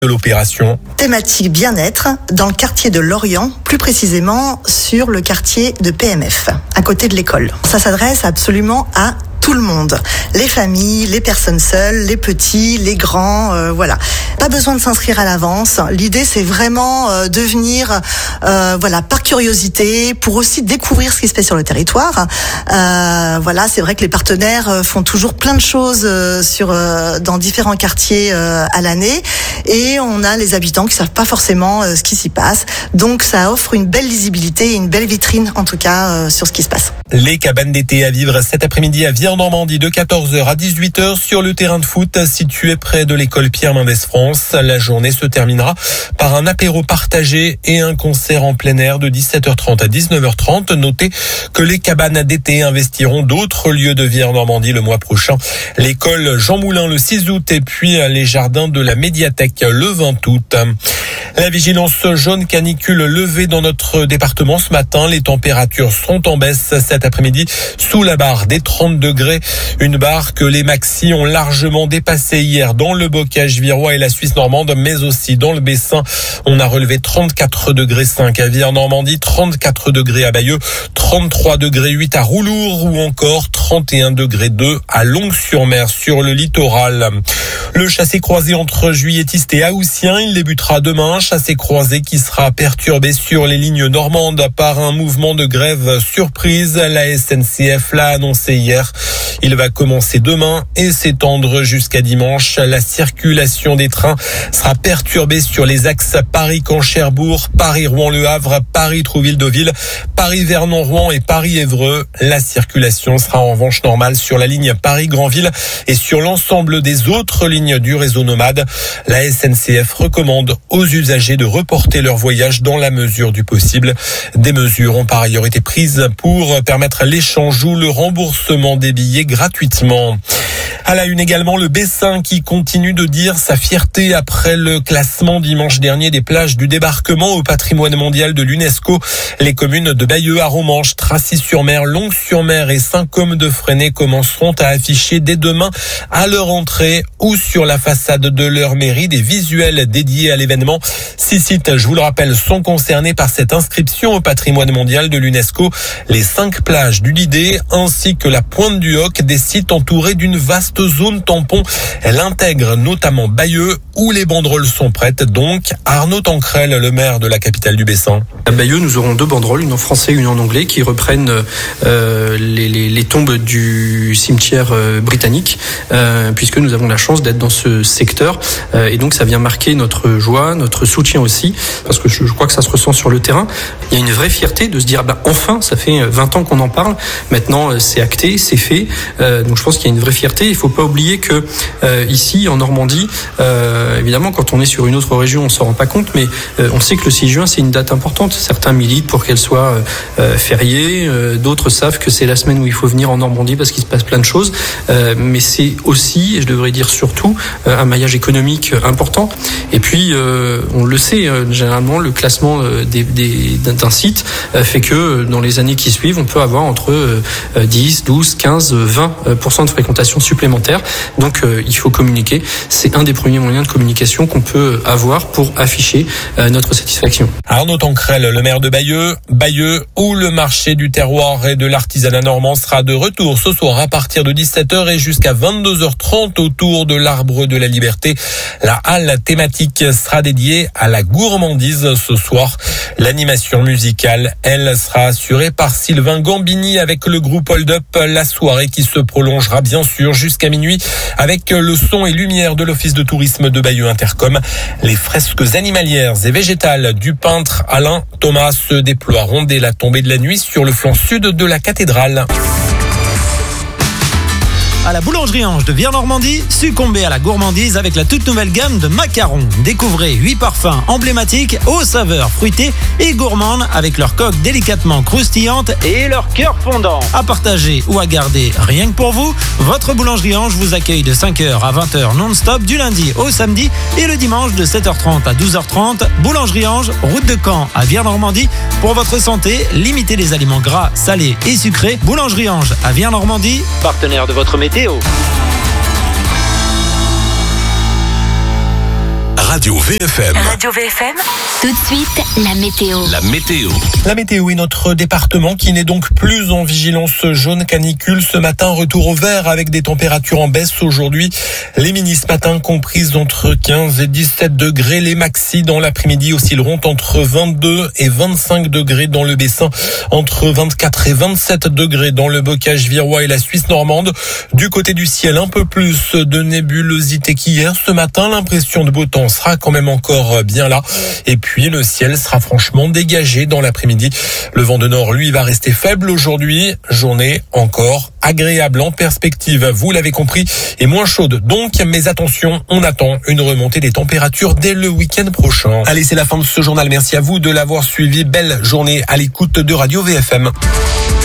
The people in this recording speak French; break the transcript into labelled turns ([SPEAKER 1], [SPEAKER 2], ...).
[SPEAKER 1] de l'opération.
[SPEAKER 2] Thématique bien-être dans le quartier de Lorient, plus précisément sur le quartier de PMF, à côté de l'école. Ça s'adresse absolument à tout le monde, les familles, les personnes seules, les petits, les grands, voilà. Pas besoin de s'inscrire à l'avance. L'idée, c'est vraiment de venir, par curiosité, pour aussi découvrir ce qui se fait sur le territoire. Voilà, c'est vrai que les partenaires font toujours plein de choses dans différents quartiers à l'année, et on a les habitants qui savent pas forcément ce qui s'y passe. Donc, ça offre une belle lisibilité et une belle vitrine, en tout cas, sur ce qui se passe.
[SPEAKER 1] Les cabanes d'été à vivre cet après-midi à Vire-Normandie de 14h à 18h sur le terrain de foot situé près de l'école Pierre Mendès France. La journée se terminera par un apéro partagé et un concert en plein air de 17h30 à 19h30. Notez que les cabanes d'été investiront d'autres lieux de Vire-Normandie le mois prochain. L'école Jean Moulin le 6 août et puis les jardins de la médiathèque le 20 août. La vigilance jaune canicule levée dans notre département ce matin. Les températures sont en baisse cet après-midi sous la barre des 30 degrés. Une barre que les maxis ont largement dépassée hier dans le bocage virois et la Suisse normande, mais aussi dans le Bessin. On a relevé 34 degrés 5 à Vire-Normandie, 34 degrés à Bayeux, 33 degrés 8 à Roulour ou encore 31 degrés 2 à Longues-sur-Mer sur le littoral. Le chassé-croisé entre Juilletistes et Haussien, il débutera demain. Chassé-croisé qui sera perturbé sur les lignes normandes par un mouvement de grève surprise. La SNCF l'a annoncé hier. Il va commencer demain et s'étendre jusqu'à dimanche. La circulation des trains sera perturbée sur les axes Paris-Caen-Cherbourg, Paris-Rouen-Le Havre, Paris-Trouville-Deauville, Paris-Vernon-Rouen et Paris-Évreux. La circulation sera en revanche normale sur la ligne Paris-Granville et sur l'ensemble des autres lignes du réseau nomade. La SNCF recommande aux usagers de reporter leur voyage dans la mesure du possible. Des mesures ont par ailleurs été prises pour permettre l'échange ou le remboursement des billets gratuitement. À la une également, le Bessin qui continue de dire sa fierté après le classement dimanche dernier des plages du débarquement au patrimoine mondial de l'UNESCO. Les communes de Bayeux, Aromanches, Tracy-sur-Mer, Longues-sur-Mer et Saint-Côme-de-Fresnay commenceront à afficher dès demain à leur entrée ou sur la façade de leur mairie des visuels dédiés à l'événement. 6 sites, je vous le rappelle, sont concernés par cette inscription au patrimoine mondial de l'UNESCO. Les 5 plages du Lidé ainsi que la Pointe du Hoc, des sites entourés d'une vaste zone tampon. Elle intègre notamment Bayeux où les banderoles sont prêtes. Donc, Arnaud Tancrel, le maire de la capitale du Bessin.
[SPEAKER 3] À Bayeux, nous aurons 2 banderoles, une en français et une en anglais, qui reprennent les tombes du cimetière britannique, puisque nous avons la chance d'être dans ce secteur. Et donc, ça vient marquer notre joie, notre soutien aussi, parce que je crois que ça se ressent sur le terrain. Il y a une vraie fierté de se dire, enfin, ça fait 20 ans qu'on en parle. Maintenant, c'est acté, c'est fait. Donc, je pense qu'il y a une vraie fierté. Il ne faut pas oublier que ici, en Normandie, évidemment, quand on est sur une autre région, on ne s'en rend pas compte, mais on sait que le 6 juin, c'est une date importante. Certains militent pour qu'elle soit fériée. D'autres savent que c'est la semaine où il faut venir en Normandie parce qu'il se passe plein de choses. Mais c'est aussi, et je devrais dire surtout, un maillage économique important. Et puis, on le sait, généralement, le classement d'un site fait que dans les années qui suivent, on peut avoir entre 10, 12, 15, 20% de fréquentation supplémentaire. Donc, il faut communiquer. C'est un des premiers moyens de communication qu'on peut avoir pour afficher notre satisfaction.
[SPEAKER 1] Arnaud Tancrel, le maire de Bayeux, où le marché du terroir et de l'artisanat normand sera de retour ce soir à partir de 17h et jusqu'à 22h30 autour de l'Arbre de la Liberté. La halle thématique sera dédiée à la gourmandise ce soir. L'animation musicale, elle, sera assurée par Sylvain Gambini avec le groupe Hold Up. La soirée qui se prolongera bien sûr jusqu'à minuit avec le son et lumière de l'Office de tourisme de Bayeux Intercom. Les fresques animalières et végétales du peintre Alain Thomas se déploieront dès la tombée de la nuit sur le flanc sud de la cathédrale.
[SPEAKER 4] À la boulangerie Ange de Vire-Normandie, succombez à la gourmandise avec la toute nouvelle gamme de macarons. Découvrez 8 parfums emblématiques aux saveurs fruitées et gourmandes avec leur coque délicatement croustillante et leur cœur fondant. À partager ou à garder rien que pour vous, votre boulangerie Ange vous accueille de 5h à 20h non-stop du lundi au samedi et le dimanche de 7h30 à 12h30. Boulangerie Ange, route de Caen à Vire-Normandie. Pour votre santé, limitez les aliments gras, salés et sucrés. Boulangerie Ange à Vire-Normandie, partenaire de votre météo.
[SPEAKER 5] Radio VFM.
[SPEAKER 6] Radio VFM. Tout de suite, la météo.
[SPEAKER 1] La météo est notre département qui n'est donc plus en vigilance jaune canicule. Ce matin, retour au vert avec des températures en baisse aujourd'hui. Les minis ce matin comprises entre 15 et 17 degrés. Les maxis dans l'après-midi oscilleront entre 22 et 25 degrés dans le Bessin, entre 24 et 27 degrés dans le bocage virois et la Suisse normande. Du côté du ciel, un peu plus de nébulosité qu'hier. Ce matin, l'impression de beau temps sera quand même encore bien là. Et puis, le ciel sera franchement dégagé dans l'après-midi. Le vent de nord, lui, va rester faible aujourd'hui. Journée encore agréable en perspective, vous l'avez compris, et moins chaude. Donc, mais attention, on attend une remontée des températures dès le week-end prochain. Allez, c'est la fin de ce journal. Merci à vous de l'avoir suivi. Belle journée à l'écoute de Radio VFM.